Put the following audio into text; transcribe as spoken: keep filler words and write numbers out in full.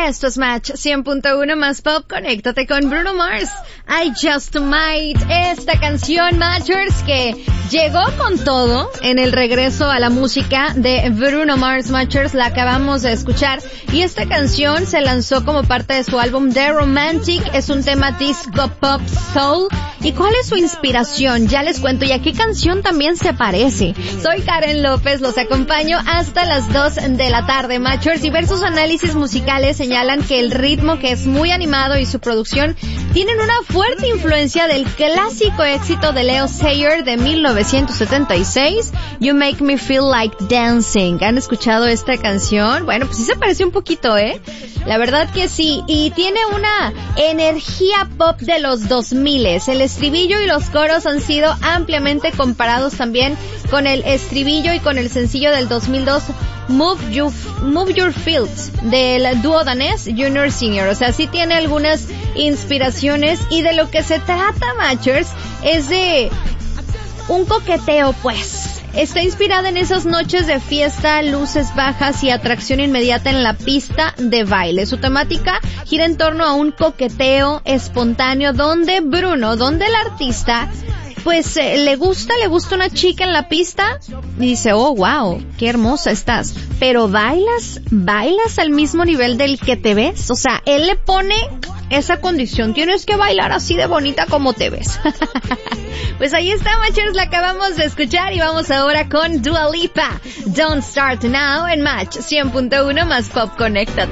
Esto es Match cien punto uno más Pop. Conéctate con Bruno Mars. I Just Might. Esta canción, Matchers, que llegó con todo en el regreso a la música de Bruno Mars. Matchers, la acabamos de escuchar. Y esta canción se lanzó como parte de su álbum The Romantic. Es un tema disco pop soul. ¿Y cuál es su inspiración? Ya les cuento. ¿Y a qué canción también se parece? Soy Karen López. Los acompaño hasta las dos de la tarde, Matchers. Diversos análisis musicales señalan que el ritmo, que es muy animado, y su producción tienen una fuerte influencia del clásico éxito de Leo Sayer de mil novecientos setenta y seis, You Make Me Feel Like Dancing. ¿Han escuchado esta canción? Bueno, pues sí se parece un poquito, ¿eh? La verdad que sí. Y tiene una energía pop de los dos mil. El estribillo y los coros han sido ampliamente comparados también con el estribillo y con el sencillo del dos mil dos, Move Your, Move Your Feet, del dúo danés Junior Senior. O sea, sí tiene algunas inspiraciones, y de lo que se trata, Matchers, es de un coqueteo, pues. Está inspirada en esas noches de fiesta, luces bajas y atracción inmediata en la pista de baile. Su temática gira en torno a un coqueteo espontáneo donde Bruno, donde el artista, pues eh, le gusta, le gusta una chica en la pista y dice, oh, wow, qué hermosa estás. Pero bailas, bailas al mismo nivel del que te ves. O sea, él le pone esa condición, tienes que bailar así de bonita como te ves. Pues ahí está, Matchers, la acabamos de escuchar, y vamos ahora con Dua Lipa. Don't Start Now en Match cien punto uno más Pop. Conéctate.